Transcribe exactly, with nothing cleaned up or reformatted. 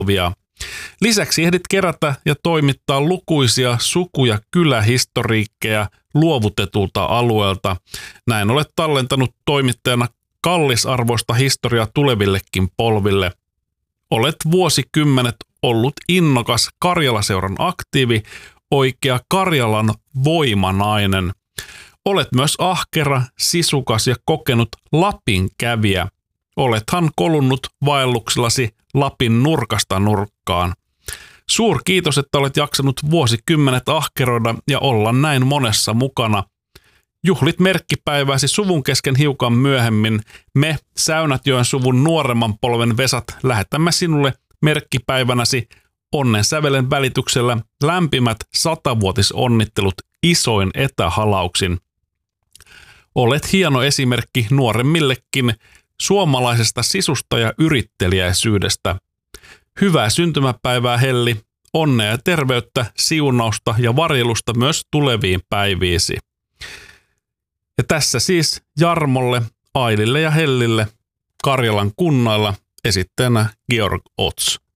polvia. Lisäksi ehdit kerätä ja toimittaa lukuisia suku- ja kylähistoriikkeja luovutetulta alueelta. Näin olet tallentanut toimittajana kallisarvoista historiaa tulevillekin polville. Olet vuosikymmenet ollut innokas Karjala-seuran aktiivi, oikea Karjalan voimanainen. Olet myös ahkera, sisukas ja kokenut Lapin kävijä. Olethan kolunnut vaelluksellasi Lapin nurkasta nurkkaan. Suur kiitos, että olet jaksanut vuosikymmenet ahkeroida ja olla näin monessa mukana. Juhlit merkkipäivääsi suvun kesken hiukan myöhemmin. Me, Säynätjoen suvun nuoremman polven Vesat, lähetämme sinulle merkkipäivänäsi onnen sävelen välityksellä lämpimät satavuotisonnittelut isoin etähalauksin. Olet hieno esimerkki nuoremmillekin suomalaisesta sisusta ja yritteliäisyydestä. Hyvää syntymäpäivää, Helli, onnea ja terveyttä, siunausta ja varjelusta myös tuleviin päiviisi. Ja tässä siis Jarmolle, Ailille ja Hellille Karjalan kunnalla esittäjänä Georg Ots.